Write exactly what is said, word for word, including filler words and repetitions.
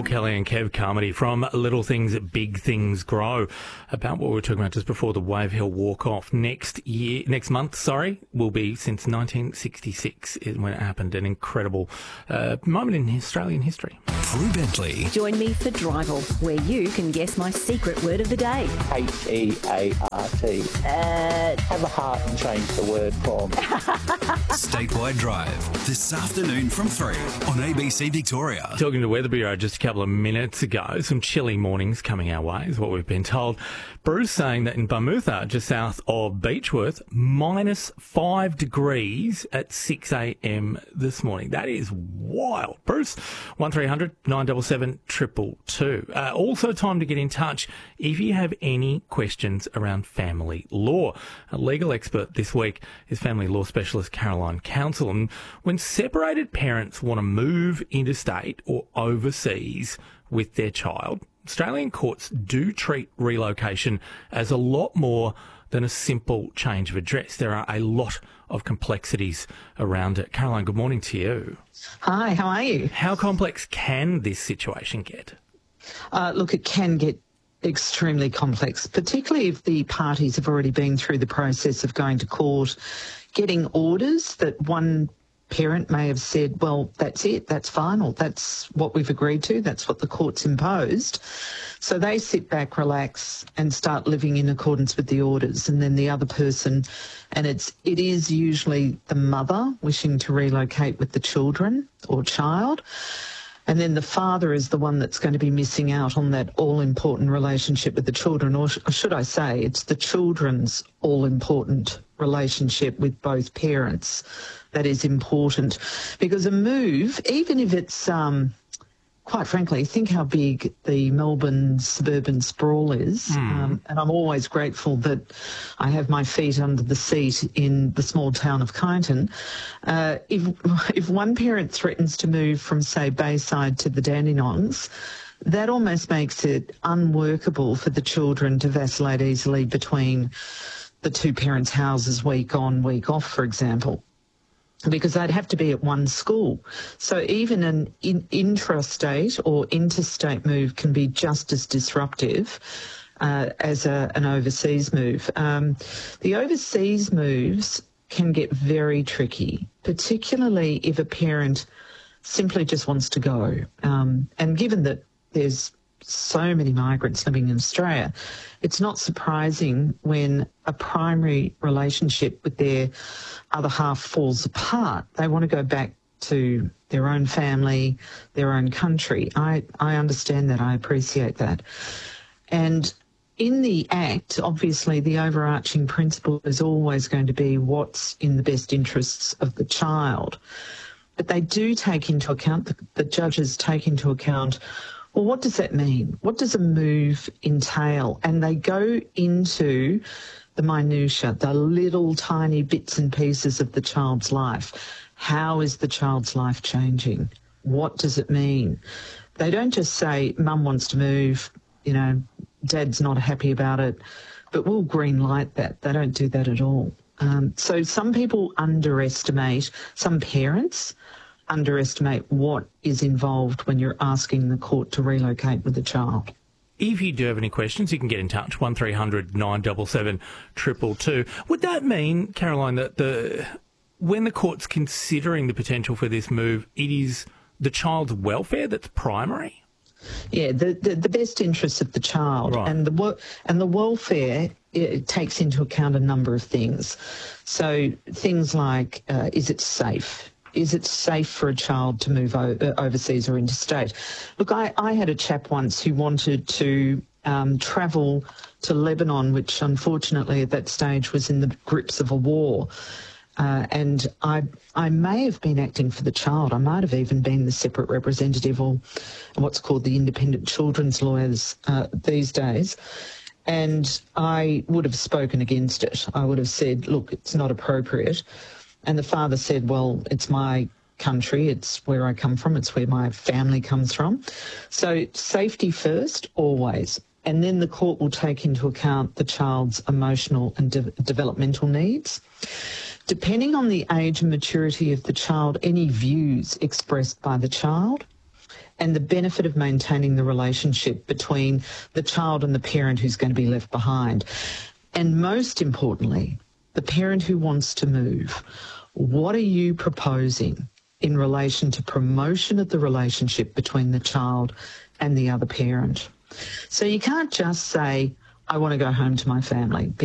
Kelly and Kev Carmody from Little Things, Big Things Grow, about what we were talking about just before the Wave Hill walk-off. Next year, next month, sorry, will be since nineteen sixty-six is when it happened. An incredible uh, moment in Australian history. Prue Bentley. Join me for Drival, where you can guess my secret word of the day. H E A R T. Uh, Have a heart and change the word from. Statewide Drive, this afternoon from three on A B C Victoria. Talking to Weather Bureau just a couple of minutes ago, some chilly mornings coming our way is what we've been told. Bruce saying that in Barmutha, just south of Beechworth, minus five degrees at six a.m. this morning. That is wild. Bruce, one three hundred nine seven seven two two two. Uh, also time to get in touch if you have any questions around family law. A legal expert this week is family law specialist Caroline Council. And when separated parents want to move interstate or overseas with their child, Australian courts do treat relocation as a lot more than a simple change of address. There are a lot of complexities around it. Caroline, good morning to you. Hi, how are you? How complex can this situation get? Uh, look, it can get extremely complex, particularly if the parties have already been through the process of going to court, getting orders that one parent may have said, well, that's it, that's final, that's what we've agreed to, that's what the court's imposed. So they sit back, relax, and start living in accordance with the orders. And then the other person, and it's it is usually the mother wishing to relocate with the children or child. And then the father is the one that's going to be missing out on that all-important relationship with the children, or, sh- or should I say, it's the children's all-important relationship with both parents that is important. Because a move, even if it's, um, quite frankly, think how big the Melbourne suburban sprawl is. Mm. Um, and I'm always grateful that I have my feet under the seat in the small town of Kyneton. Uh, if, if one parent threatens to move from, say, Bayside to the Dandenongs, that almost makes it unworkable for the children to vacillate easily between the two parents' houses week on, week off, for example, because they'd have to be at one school. So even an in, intrastate or interstate move can be just as disruptive uh, as a, an overseas move. Um, the overseas moves can get very tricky, particularly if a parent simply just wants to go. Um, and given that there's so many migrants living in Australia, it's not surprising when a primary relationship with their other half falls apart. They want to go back to their own family, their own country. I, I understand that. I appreciate that. And in the Act, obviously, the overarching principle is always going to be what's in the best interests of the child. But they do take into account, the, the judges take into account, well, what does that mean? What does a move entail? And they go into the minutiae, the little tiny bits and pieces of the child's life. How is the child's life changing? What does it mean? They don't just say, Mum wants to move, you know, Dad's not happy about it, but we'll green light that. They don't do that at all. Um, so some people underestimate, some parents underestimate what is involved when you're asking the court to relocate with a child. If you do have any questions, you can get in touch, one three hundred nine seven seven two two two. Would that mean, Caroline, that the when the court's considering the potential for this move, it is the child's welfare that's primary? Yeah, the, the, the best interests of the child. Right. And the and the welfare, it takes into account a number of things. So things like, uh, is it safe? Is it safe for a child to move o- overseas or interstate? Look, I, I had a chap once who wanted to um, travel to Lebanon, which unfortunately at that stage was in the grips of a war. Uh, and I I may have been acting for the child. I might have even been the separate representative or what's called the independent children's lawyers uh, these days. And I would have spoken against it. I would have said, look, it's not appropriate. And the father said, well, it's my country, it's where I come from, it's where my family comes from. So safety first, always. And then the court will take into account the child's emotional and de- developmental needs. Depending on the age and maturity of the child, any views expressed by the child and the benefit of maintaining the relationship between the child and the parent who's going to be left behind. And most importantly, the parent who wants to move. What are you proposing in relation to promotion of the relationship between the child and the other parent? So you can't just say, I want to go home to my family.